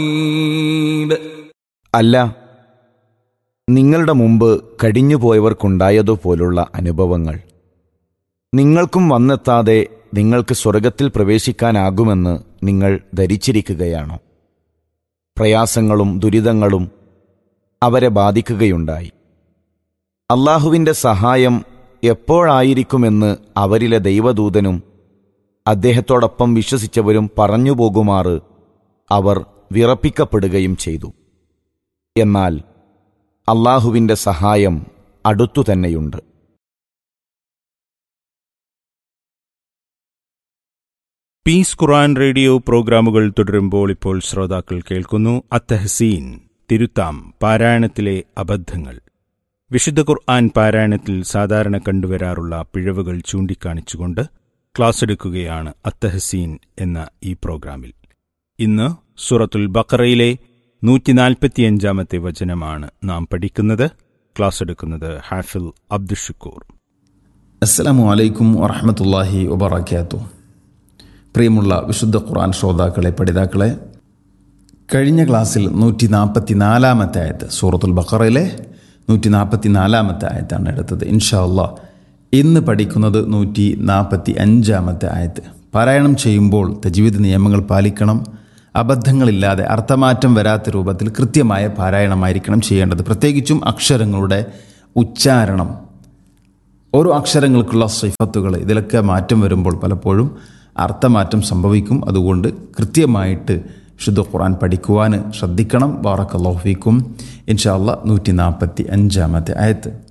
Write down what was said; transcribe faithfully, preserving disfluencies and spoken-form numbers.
അല്ല, നിങ്ങളുടെ മുമ്പ് കഴിഞ്ഞുപോയവർക്കുണ്ടായതുപോലുള്ള അനുഭവങ്ങൾ നിങ്ങൾക്കും വന്നെത്താതെ നിങ്ങൾക്ക് സ്വർഗത്തിൽ പ്രവേശിക്കാനാകുമെന്ന് നിങ്ങൾ ധരിച്ചിരിക്കുകയാണോ? പ്രയാസങ്ങളും ദുരിതങ്ങളും അവരെ ബാധിക്കുകയുണ്ടായി. അല്ലാഹുവിൻ്റെ സഹായം എപ്പോഴായിരിക്കുമെന്ന് അവരിലെ ദൈവദൂതനും അദ്ദേഹത്തോടൊപ്പം വിശ്വസിച്ചവരും പറഞ്ഞുപോകുമാറ് അവർ വിറപ്പിക്കപ്പെടുകയും ചെയ്തു. എന്നാൽ അല്ലാഹുവിൻ്റെ സഹായം അടുത്തുതന്നെയുണ്ട്. പീസ് ഖുർആൻ റേഡിയോ പ്രോഗ്രാമുകൾ തുടരുമ്പോൾ ഇപ്പോൾ ശ്രോതാക്കൾ കേൾക്കുന്നു അത്തഹസീൻ, തിരുത്താം, പാരായണത്തിലെ അബദ്ധങ്ങൾ. വിശുദ്ധ ഖുർആൻ പാരായണത്തിൽ സാധാരണ കണ്ടുവരാറുള്ള പിഴവുകൾ ചൂണ്ടിക്കാണിച്ചുകൊണ്ട് ക്ലാസ് എടുക്കുകയാണ് അത്തഹസീൻ എന്ന ഈ പ്രോഗ്രാമിൽ. ഇന്ന് സൂറത്തുൽ ബഖറയിലെ നൂറ്റി നാൽപ്പത്തിയഞ്ചാമത്തെ വചനമാണ് നാം പഠിക്കുന്നത്. ക്ലാസ് എടുക്കുന്നത് ഹാഫിൽ അബ്ദുഷുക്കൂർ. അസ്സലാമു അലൈക്കും വറഹ്മത്തുള്ളാഹി വബറകാതുഹു. പ്രിയമുള്ള വിശുദ്ധ ഖുർആൻ ശ്രോതാക്കളെ, പഠിതാക്കളെ, കഴിഞ്ഞ ക്ലാസ്സിൽ നൂറ്റി നാൽപ്പത്തി നാലാമത്തെ ആയത്ത്, സൂറത്തുൽ ബഖറയിലെ നൂറ്റി നാൽപ്പത്തി നാലാമത്തെ ആയത്താണ് എടുത്തത്. ഇൻഷാ അല്ലാഹ് ഇന്ന് പഠിക്കുന്നത് നൂറ്റി നാൽപ്പത്തി അഞ്ചാമത്തെ ആയത്ത്. പാരായണം ചെയ്യുമ്പോൾ തജ്വീദ് നിയമങ്ങൾ പാലിക്കണം. അബദ്ധങ്ങളില്ലാതെ അർത്ഥമാറ്റം വരാത്ത രൂപത്തിൽ കൃത്യമായ പാരായണമായിരിക്കണം ചെയ്യേണ്ടത്. പ്രത്യേകിച്ചും അക്ഷരങ്ങളുടെ ഉച്ചാരണം, ഓരോ അക്ഷരങ്ങൾക്കുള്ള സിഫത്തുകൾ, ഇതിലൊക്കെ മാറ്റം വരുമ്പോൾ പലപ്പോഴും അർത്ഥമാറ്റം സംഭവിക്കും. അതുകൊണ്ട് കൃത്യമായിട്ട് വിശുദ്ധ ഖുർആൻ പഠിക്കുവാൻ ശ്രദ്ധിക്കണം. ബാറക്കല്ലാഹു ഫീക്കും. ഇൻഷാ അല്ലാഹ് നൂറ്റി നാൽപ്പത്തി അഞ്ചാമത്തെ ആയത്ത്.